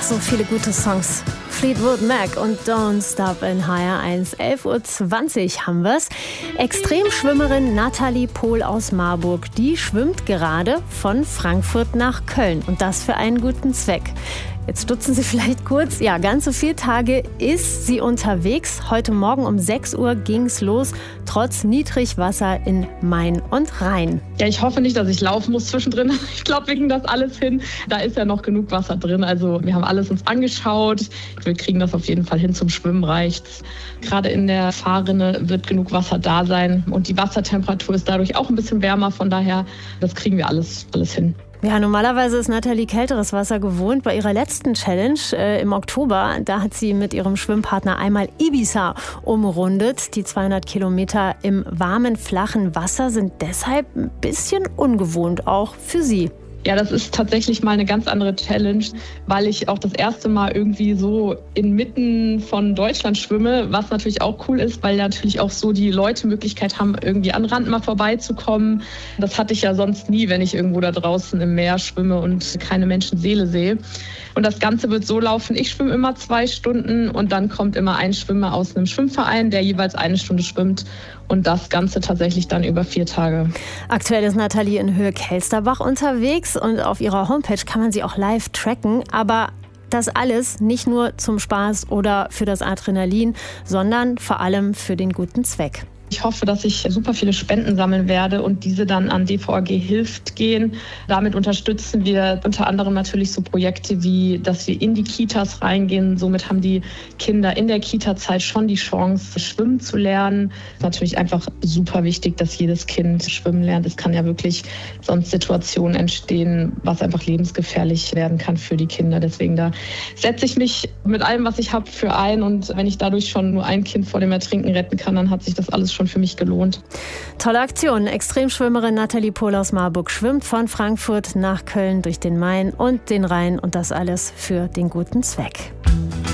So viele gute Songs. Fleetwood Mac und Don't Stop in HR1. 11:20 Uhr haben wir's. Extremschwimmerin Nathalie Pohl aus Marburg, die schwimmt gerade von Frankfurt nach Köln. Und das für einen guten Zweck. Jetzt stutzen Sie vielleicht kurz. Ja, ganze 4 Tage ist sie unterwegs. Heute Morgen um 6 Uhr ging's los, trotz Niedrigwasser in Main und Rhein. Ja, ich hoffe nicht, dass ich laufen muss zwischendrin. Ich glaube, wir kriegen das alles hin. Da ist ja noch genug Wasser drin. Also wir haben alles uns angeschaut. Wir kriegen das auf jeden Fall hin, zum Schwimmen reicht's. Gerade in der Fahrrinne wird genug Wasser da sein. Und die Wassertemperatur ist dadurch auch ein bisschen wärmer. Von daher, das kriegen wir alles hin. Ja, normalerweise ist Nathalie kälteres Wasser gewohnt. Bei ihrer letzten Challenge im Oktober, da hat sie mit ihrem Schwimmpartner einmal Ibiza umrundet. Die 200 Kilometer im warmen, flachen Wasser sind deshalb ein bisschen ungewohnt, auch für sie. Ja, das ist tatsächlich mal eine ganz andere Challenge, weil ich auch das erste Mal irgendwie so inmitten von Deutschland schwimme, was natürlich auch cool ist, weil natürlich auch so die Leute Möglichkeit haben, irgendwie an Rand mal vorbeizukommen. Das hatte ich ja sonst nie, wenn ich irgendwo da draußen im Meer schwimme und keine Menschenseele sehe. Und das Ganze wird so laufen, ich schwimme immer 2 Stunden und dann kommt immer ein Schwimmer aus einem Schwimmverein, der jeweils 1 Stunde schwimmt. Und das Ganze tatsächlich dann über 4 Tage. Aktuell ist Nathalie in Höhe Kelsterbach unterwegs und auf ihrer Homepage kann man sie auch live tracken. Aber das alles nicht nur zum Spaß oder für das Adrenalin, sondern vor allem für den guten Zweck. Ich hoffe, dass ich super viele Spenden sammeln werde und diese dann an DVAG Hilft gehen. Damit unterstützen wir unter anderem natürlich so Projekte wie, dass wir in die Kitas reingehen. Somit haben die Kinder in der Kita-Zeit schon die Chance, schwimmen zu lernen. Es ist natürlich einfach super wichtig, dass jedes Kind schwimmen lernt. Es kann ja wirklich sonst Situationen entstehen, was einfach lebensgefährlich werden kann für die Kinder. Deswegen da setze ich mich mit allem, was ich habe, für ein. Und wenn ich dadurch schon nur ein Kind vor dem Ertrinken retten kann, dann hat sich das alles schon für mich gelohnt. Tolle Aktion. Extremschwimmerin Nathalie Pohl aus Marburg schwimmt von Frankfurt nach Köln durch den Main und den Rhein und das alles für den guten Zweck.